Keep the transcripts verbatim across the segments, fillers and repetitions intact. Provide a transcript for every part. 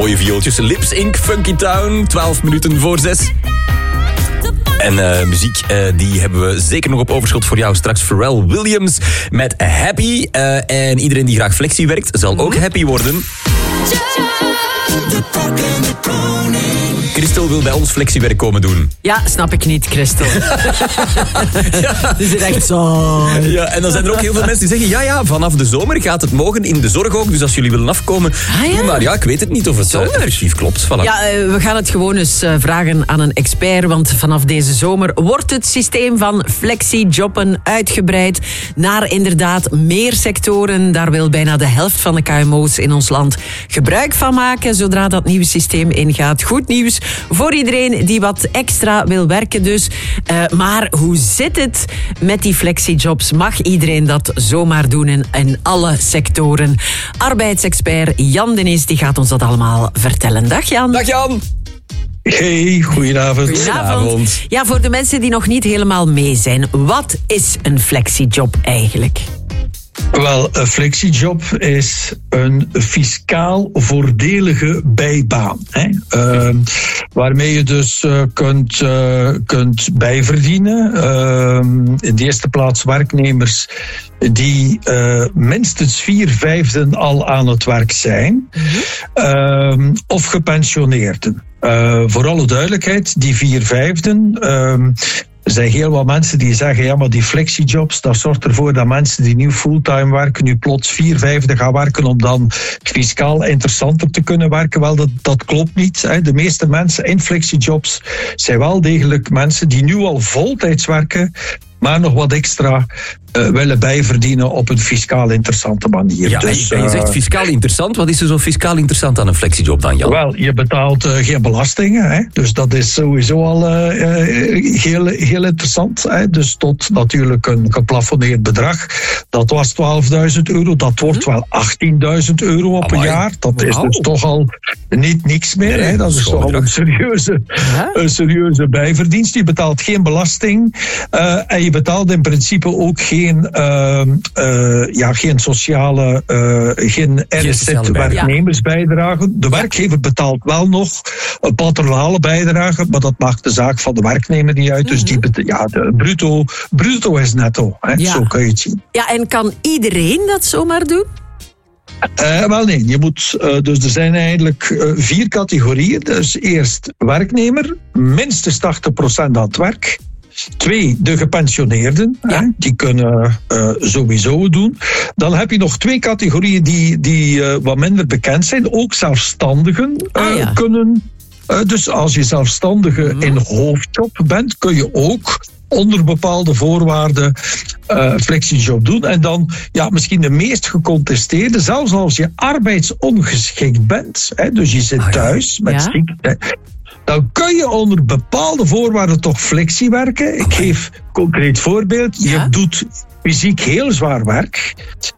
mooie viooltjes. Lips Inc, Funky Town, twaalf minuten voor zes. En uh, muziek, uh, die hebben we zeker nog op overschot voor jou. Straks Pharrell Williams met Happy. Uh, en iedereen die graag flexie werkt, zal ook happy worden. Christel wil bij ons flexiewerk komen doen. Ja, snap ik niet, Christel. ja. Dus het is echt zo. Ja, en dan zijn er ook heel veel mensen die zeggen... ja, ja, vanaf de zomer gaat het mogen in de zorg ook. Dus als jullie willen afkomen... Ah, ja? Maar ja, ik weet het niet of het uh, effectief klopt. Voilà. Ja, uh, we gaan het gewoon eens uh, vragen aan een expert. Want vanaf deze zomer wordt het systeem van flexijobben uitgebreid naar inderdaad meer sectoren. Daar wil bijna de helft van de K M O's in ons land gebruik van maken, zodra dat nieuwe systeem ingaat. Goed nieuws voor iedereen die wat extra wil werken dus. Uh, maar hoe zit het met die flexijobs? Mag iedereen dat zomaar doen in, in alle sectoren? Arbeidsexpert Jan Denis die gaat ons dat allemaal vertellen. Dag Jan. Dag Jan. Hey, goedenavond. Goedenavond. Ja, voor de mensen die nog niet helemaal mee zijn, wat is een flexijob eigenlijk? Wel, een flexiejob is een fiscaal voordelige bijbaan. Hè? Uh, waarmee je dus uh, kunt, uh, kunt bijverdienen. Uh, in de eerste plaats werknemers die uh, minstens vier vijfden al aan het werk zijn. Mm-hmm. Uh, of gepensioneerden. Uh, voor alle duidelijkheid, die vier vijfden... Uh, Er zijn heel wat mensen die zeggen, ja, maar die flexijobs, dat zorgt ervoor dat mensen die nu fulltime werken, nu plots vier vijfde gaan werken om dan fiscaal interessanter te kunnen werken. Wel, dat, dat klopt niet. Hè. De meeste mensen in flexijobs zijn wel degelijk mensen die nu al voltijds werken, maar nog wat extra uh, willen bijverdienen op een fiscaal interessante manier. Ja, dus, en je zegt fiscaal interessant. Wat is er zo fiscaal interessant aan een flexiejob dan, Jan? Wel, je betaalt uh, geen belastingen. Hè? Dus dat is sowieso al uh, uh, heel, heel interessant. Hè? Dus tot natuurlijk een geplafonneerd bedrag. Dat was twaalfduizend euro. Dat wordt wel achttienduizend euro op Amai. een jaar. Dat is wow. dus toch al niet niks meer. Nee, hè? Dat is toch al een serieuze, ja? een serieuze bijverdienst. Je betaalt geen belasting. Uh, en je betaalt in principe ook geen Uh, uh, ja, geen sociale, uh, geen R S Z-werknemersbijdrage. De werkgever betaalt wel nog een patronale bijdrage, maar dat maakt de zaak van de werknemer niet uit. Dus die bet- ja, de bruto, bruto is netto. Hè? Ja. Zo kan je het zien. Ja, en kan iedereen dat zomaar doen? Uh, wel nee, je moet, uh, dus er zijn eigenlijk uh, vier categorieën. Dus eerst werknemer, minstens tachtig procent aan het werk. Twee, de gepensioneerden. Ja. Hè, die kunnen uh, sowieso doen. Dan heb je nog twee categorieën die, die uh, wat minder bekend zijn. Ook zelfstandigen uh, ah, ja. kunnen. Uh, dus als je zelfstandige mm. in hoofdjob bent, kun je ook onder bepaalde voorwaarden uh, flexiejob doen. En dan ja, misschien de meest gecontesteerde, zelfs als je arbeidsongeschikt bent. Hè, dus je zit thuis met ja. ziekte. Dan kun je onder bepaalde voorwaarden toch flexie werken. Ik geef een concreet voorbeeld. Je ja? doet fysiek heel zwaar werk.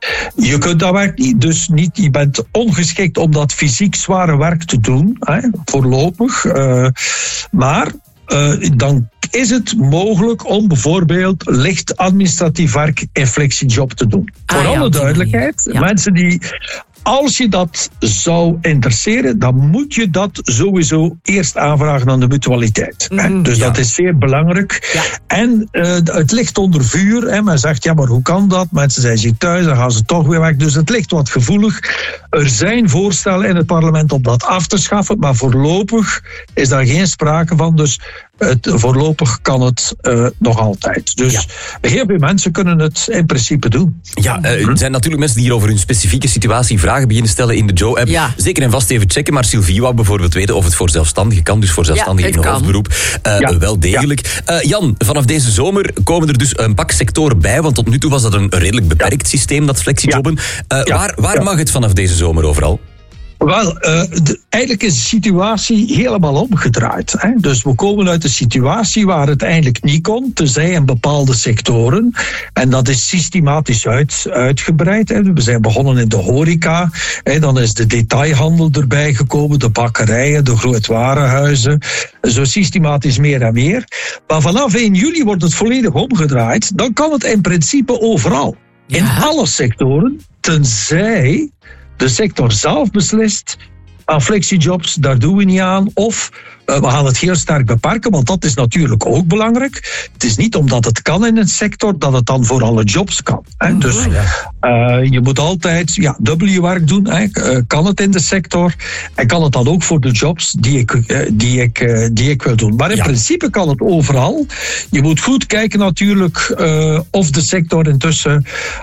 Je kunt dat werk niet, dus niet, je bent ongeschikt om dat fysiek zware werk te doen, hè, voorlopig. Uh, maar uh, dan is het mogelijk om bijvoorbeeld licht administratief werk in flexiejob te doen. Ah, Voor ja, alle duidelijkheid, ja. mensen die... Als je dat zou interesseren, dan moet je dat sowieso eerst aanvragen aan de mutualiteit. Mm, dus ja. dat is zeer belangrijk. Ja. En uh, het ligt onder vuur. Hè. Men zegt, ja, maar hoe kan dat? Mensen zijn ziek thuis, dan gaan ze toch weer weg. Dus het ligt wat gevoelig. Er zijn voorstellen in het parlement om dat af te schaffen, maar voorlopig is daar geen sprake van. Dus het, voorlopig kan het uh, nog altijd. Dus ja. heel veel mensen kunnen het in principe doen. Ja, uh, er zijn natuurlijk mensen die hier over hun specifieke situatie vragen beginnen stellen in de Joe-app. Ja. Zeker en vast even checken, maar Sylvie wou bijvoorbeeld weten of het voor zelfstandigen kan, dus voor zelfstandigen ja, in hoofdberoep. Uh, ja. Wel degelijk. Ja. Uh, Jan, vanaf deze zomer komen er dus een pak sectoren bij, want tot nu toe was dat een redelijk beperkt ja. systeem, dat flexijobben. Uh, ja. Waar, waar ja. mag het vanaf deze zomer overal? Wel, uh, de, eigenlijk is de situatie helemaal omgedraaid. Hè? Dus we komen uit een situatie waar het eigenlijk niet kon, tenzij in bepaalde sectoren. En dat is systematisch uit, uitgebreid. Hè? We zijn begonnen in de horeca. Hè? Dan is de detailhandel erbij gekomen, de bakkerijen, de grootwarenhuizen. Zo systematisch meer en meer. Maar vanaf één juli wordt het volledig omgedraaid. Dan kan het in principe overal. Ja. In alle sectoren, tenzij de sector zelf beslist, aan flexijobs, daar doen we niet aan. Of uh, we gaan het heel sterk beperken, want dat is natuurlijk ook belangrijk. Het is niet omdat het kan in een sector, dat het dan voor alle jobs kan. Hè. Mm-hmm. Dus uh, je moet altijd ja, dubbel je werk doen. Hè. Uh, kan het in de sector en kan het dan ook voor de jobs die ik, uh, die ik, uh, die ik wil doen. Maar in ja. principe kan het overal. Je moet goed kijken natuurlijk uh, of de sector intussen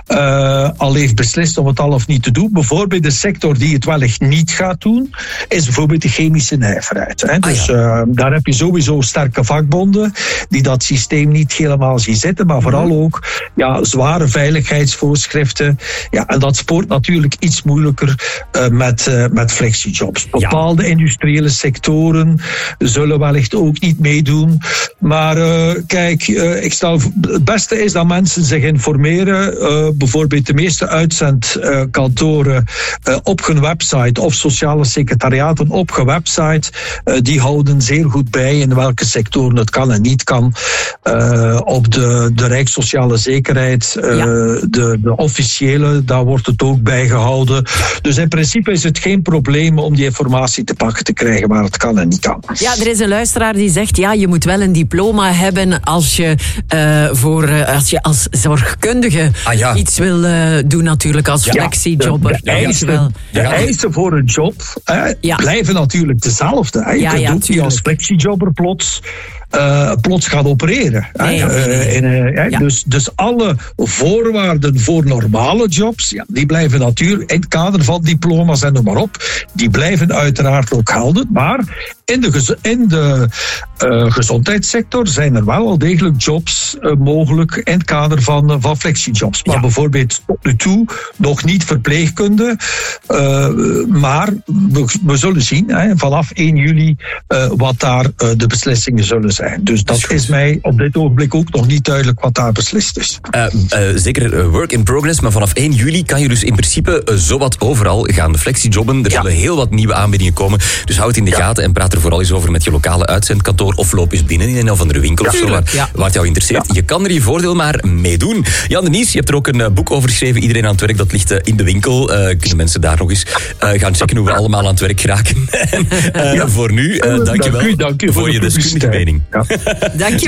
uh, al heeft beslist om het al of niet te doen. Bijvoorbeeld de sector die het wellicht niet gaat doen, is bijvoorbeeld de chemische nijverheid. Hè. Dus ah, ja. uh, daar heb je sowieso sterke vakbonden die dat systeem niet helemaal zien zitten, maar vooral ook ja, zware veiligheidsvoorschriften. Ja, en dat spoort natuurlijk iets moeilijker uh, met, uh, met flexijobs. Bepaalde ja. industriële sectoren zullen wellicht ook niet meedoen. Maar uh, kijk, uh, ik stel, het beste is dat mensen zich informeren. Uh, bijvoorbeeld de meeste uitzendkantoren uh, op hun website of sociale secretariaten op hun website, uh, die houden zeer goed bij in welke sectoren het kan en niet kan. Uh, op de, de Rijkssociale Zekerheid, uh, ja. de, de officiële, daar wordt het ook bijgehouden. Dus in principe is het geen probleem om die informatie te pakken te krijgen waar het kan en niet kan. Ja, er is een luisteraar die zegt, ja, je moet wel een diploma hebben als je, uh, voor, uh, als, je als zorgkundige ah, ja. iets wil uh, doen natuurlijk als ja, flexijobber. De, de, eisen, wel. de eisen voor een job uh, ja. blijven natuurlijk dezelfde. Hè. Je ja, kunt ja, ook niet als flexijobber plots Uh, plots gaan opereren. Nee, hè? Nee, nee. Uh, in, uh, ja. dus, dus alle voorwaarden voor normale jobs, ja, die blijven natuurlijk in het kader van diploma's en noem maar op, die blijven uiteraard ook gelden. Maar in de, gez- in de uh, gezondheidssector zijn er wel al degelijk jobs uh, mogelijk in het kader van, uh, van flexijobs. Maar ja. bijvoorbeeld tot nu toe nog niet verpleegkunde. Uh, maar we, we zullen zien hè, vanaf één juli uh, wat daar uh, de beslissingen zullen zijn. Dus dat is, is mij op dit ogenblik ook nog niet duidelijk wat daar beslist is. Uh, uh, zeker uh, work in progress, maar vanaf één juli kan je dus in principe uh, zowat overal gaan flexijobben. Er ja. zullen heel wat nieuwe aanbiedingen komen. Dus houd het in de ja. gaten en praat er vooral eens over met je lokale uitzendkantoor of loop eens binnen in een of andere winkel ja. of zo, waar, ja. waar het jou interesseert. Ja. Je kan er je voordeel maar mee doen. Jan de Nies, je hebt er ook een uh, boek over geschreven. Iedereen aan het werk, dat ligt uh, in de winkel. Uh, kunnen mensen daar nog eens uh, gaan checken hoe we allemaal aan het werk geraken. uh, ja. Voor nu, uh, dank je wel dank u, dank u voor, voor je deskundige mening. Ja. Dank je.